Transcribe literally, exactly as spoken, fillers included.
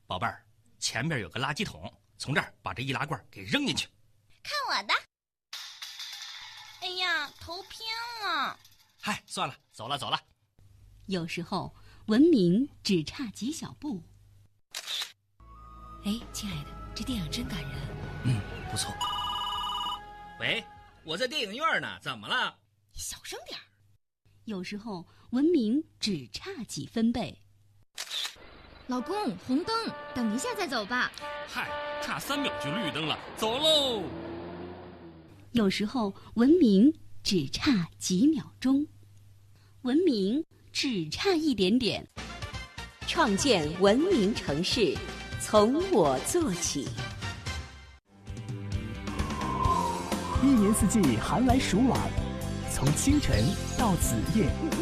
宝贝儿，前面有个垃圾桶，从这儿把这易拉罐给扔进去。 看我的！哎呀，头偏了。 嗨，算了，走了走了。 有时候文明只差几小步。 哎，亲爱的，这电影真感人。 嗯，不错。 喂，我在电影院呢，怎么了？ 你小声点儿。 有时候文明只差几分贝。 老公，红灯，等一下再走吧。 嗨，差三秒就绿灯了，走喽。 有时候文明只差几秒钟，文明只差一点点。 创建文明城市，从我做起。 一年四季寒来暑往，从清晨到子夜。